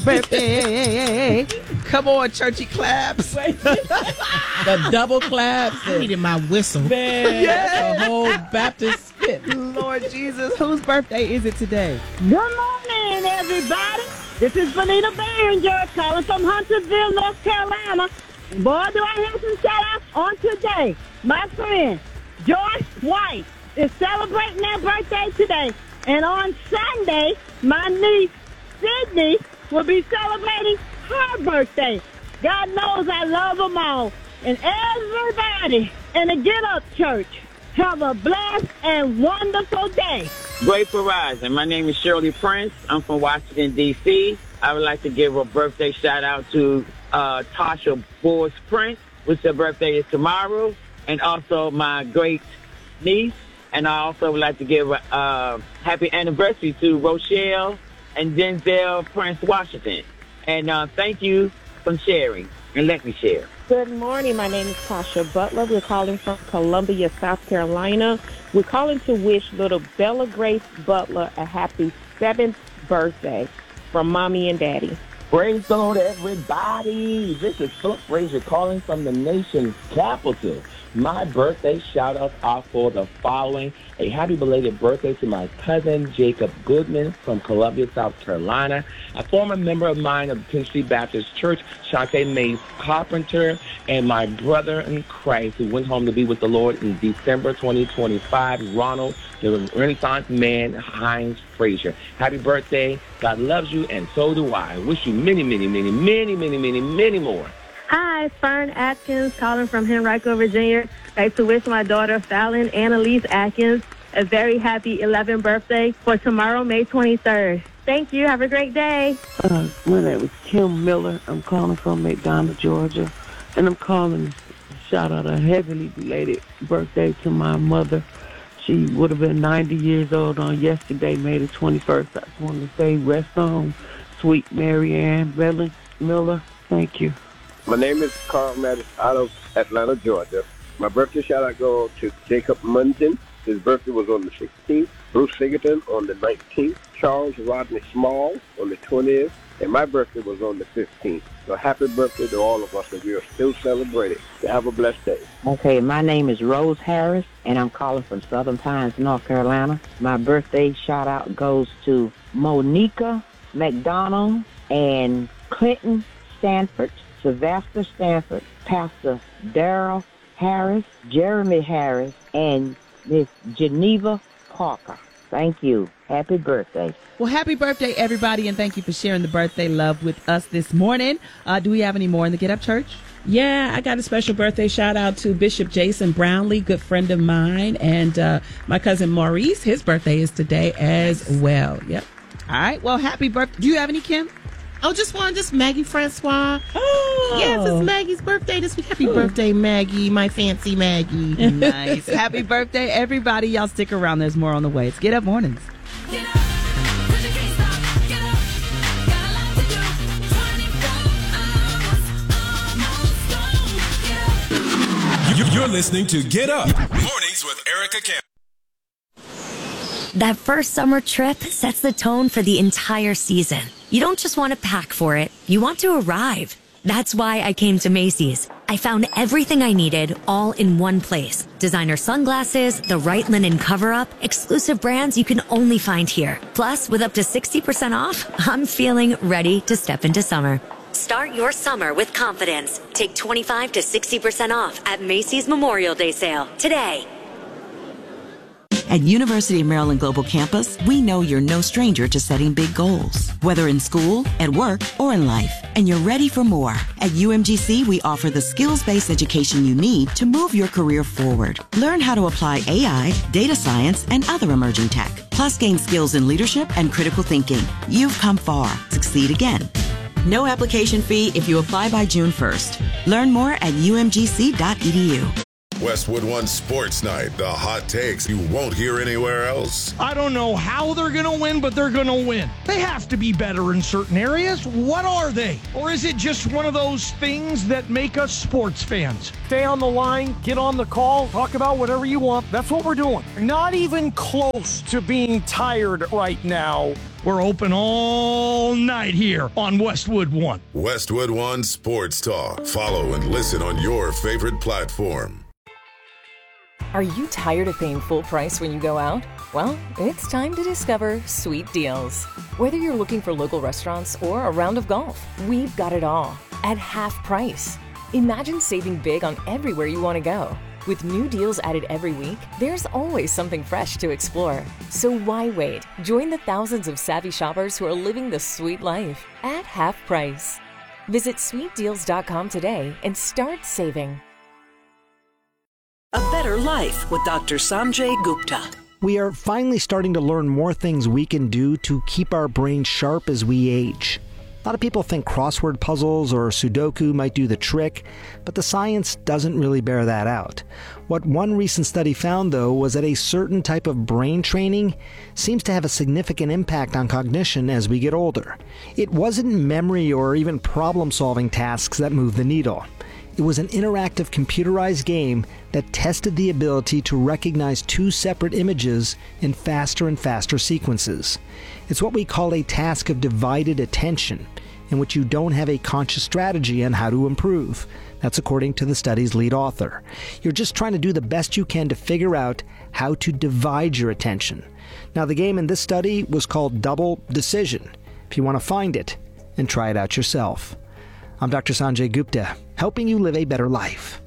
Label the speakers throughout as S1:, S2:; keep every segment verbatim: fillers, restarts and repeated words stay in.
S1: Birthday. Come on, churchy claps.
S2: The double claps.
S3: I needed my whistle.
S2: Man,
S1: Yeah.
S2: the whole Baptist spit.
S1: Lord Jesus, whose birthday is it today?
S4: Good morning, everybody. This is Vanita Behringer calling from Huntersville, North Carolina. Boy, do I have some shout-outs on today. My friend, Joyce White, is celebrating their birthday today. And on Sunday, my niece, Sydney, will be celebrating her birthday. God knows I love them all. And everybody in the Get Up Church, have a blessed and wonderful day.
S5: Grateful Rising. My name is Shirley Prince. I'm from Washington, D C I would like to give a birthday shout out to uh, Tasha Boyce Prince, which her birthday is tomorrow, and also my great niece. And I also would like to give a uh, happy anniversary to Rochelle and Denzel Prince Washington. And uh, thank you for sharing, and let me share.
S6: Good morning. My name is Tasha Butler. We're calling from Columbia, South Carolina. We're calling to wish little Bella Grace Butler a happy seventh birthday from Mommy and Daddy.
S7: Praise the Lord, everybody. This is Philip Frazier calling from the nation's capital. My birthday shout-outs are for the following. A happy belated birthday to my cousin, Jacob Goodman from Columbia, South Carolina. A former member of mine of Penn Street Baptist Church, Shante Mays Carpenter. And my brother in Christ who went home to be with the Lord in December twenty twenty-five, Ronald, the Renaissance man, Hines Frazier. Happy birthday. God loves you, and so do I. Wish you many, many, many, many, many, many, many more.
S8: Hi, Fern Atkins, calling from Henrico, Virginia. I'd like to wish my daughter, Fallon Annalise Atkins, a very happy eleventh birthday for tomorrow, May twenty-third. Thank you. Have a great day.
S9: Uh, my name is Kim Miller. I'm calling from McDonough, Georgia. And I'm calling to shout out a heavily belated birthday to my mother. She would have been ninety years old on yesterday, May the twenty-first. I just wanted to say rest on, sweet Mary Ann Miller. Thank you.
S10: My name is Carl Mattis out of Atlanta, Georgia. My birthday shout-out goes to Jacob Munden. His birthday was on the sixteenth. Bruce Singleton on the nineteenth. Charles Rodney Small on the twentieth. And my birthday was on the fifteenth. So happy birthday to all of us that we are still celebrating. So have a blessed day.
S11: Okay, my name is Rose Harris, and I'm calling from Southern Pines, North Carolina. My birthday shout-out goes to Monica McDonald and Clinton Stanford, Sylvester Stanford, Pastor Darrell Harris, Jeremy Harris, and Miss Geneva Parker. Thank you. Happy birthday.
S1: Well, happy birthday, everybody, and thank you for sharing the birthday love with us this morning. Uh, do we have any more in the Get Up Church?
S3: Yeah, I got a special birthday shout out to Bishop Jason Brownlee, good friend of mine, and uh, my cousin Maurice. His birthday is today as well. Yep.
S1: All right. Well, happy birthday. Do you have any, Kim?
S3: Oh, just one, just Maggie Francois. Oh. Yes, it's Maggie's birthday this week. Happy Ooh. birthday, Maggie, my fancy Maggie.
S1: Nice. Happy birthday, everybody. Y'all stick around. There's more on the way. It's Get Up Mornings. Get up.
S12: You're listening to Get Up Mornings with Erica Camp.
S13: That first summer trip sets the tone for the entire season. You don't just want to pack for it, you want to arrive. That's why I came to Macy's. I found everything I needed all in one place. Designer sunglasses, the right linen cover-up, exclusive brands you can only find here. Plus, with up to sixty percent off, I'm feeling ready to step into summer. Start your summer with confidence. Take twenty-five to sixty percent off at Macy's Memorial Day sale today.
S14: At University of Maryland Global Campus, we know you're no stranger to setting big goals, whether in school, at work, or in life, and you're ready for more. At U M G C, we offer the skills-based education you need to move your career forward. Learn how to apply A I, data science, and other emerging tech, plus gain skills in leadership and critical thinking. You've come far. Succeed again. No application fee if you apply by June first. Learn more at U M G C dot E D U.
S12: Westwood One Sports Night, the hot takes you won't hear anywhere else.
S15: I don't know how they're going to win, but they're going to win. They have to be better in certain areas. What are they? Or is it just one of those things that make us sports fans? Stay on the line, get on the call, talk about whatever you want. That's what we're doing. Not even close to being tired right now We're open all night here on Westwood One.
S12: Westwood One Sports Talk. Follow and listen on your favorite platform.
S16: Are you tired of paying full price when you go out? Well, it's time to discover Sweet Deals. Whether you're looking for local restaurants or a round of golf, we've got it all at half price. Imagine saving big on everywhere you want to go. With new deals added every week, there's always something fresh to explore. So why wait? Join the thousands of savvy shoppers who are living the sweet life at half price. Visit sweet deals dot com today and start saving.
S17: A Better Life with Doctor Sanjay Gupta.
S18: We are finally starting to learn more things we can do to keep our brains sharp as we age. A lot of people think crossword puzzles or Sudoku might do the trick, but the science doesn't really bear that out. What one recent study found, though, was that a certain type of brain training seems to have a significant impact on cognition as we get older. It wasn't memory or even problem-solving tasks that moved the needle. It was an interactive computerized game that tested the ability to recognize two separate images in faster and faster sequences. It's what we call a task of divided attention, in which you don't have a conscious strategy on how to improve. That's according to the study's lead author. You're just trying to do the best you can to figure out how to divide your attention. Now, the game in this study was called Double Decision. If you want to find it and try it out yourself. I'm Doctor Sanjay Gupta, helping you live a better life.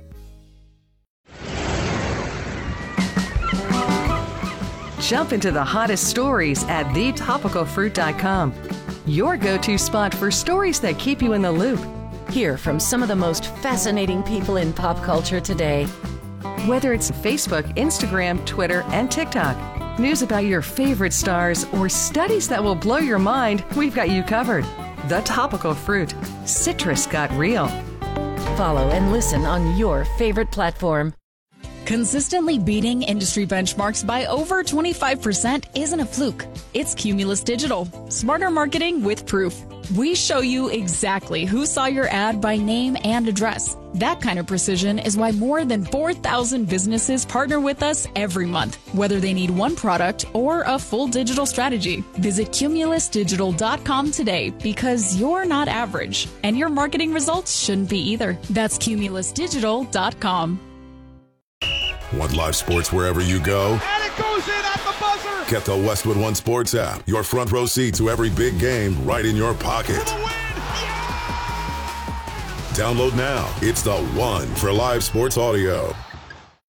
S19: Jump into the hottest stories at the topical fruit dot com. Your go-to spot for stories that keep you in the loop.
S20: Hear from some of the most fascinating people in pop culture today.
S19: Whether it's Facebook, Instagram, Twitter, and TikTok, news about your favorite stars, or studies that will blow your mind, we've got you covered. The Topical Fruit. Citrus got real.
S20: Follow and listen on your favorite platform.
S21: Consistently beating industry benchmarks by over twenty-five percent isn't a fluke. It's Cumulus Digital. Smarter marketing with proof. We show you exactly who saw your ad by name and address. That kind of precision is why more than four thousand businesses partner with us every month, whether they need one product or a full digital strategy. Visit cumulus digital dot com today, because you're not average, and your marketing results shouldn't be either. That's cumulus digital dot com.
S12: Want live sports wherever you go?
S15: And it goes in at the buzzer!
S12: Get the Westwood One Sports app. Your front row seat to every big game right in your pocket. Download now. It's the one for live sports audio.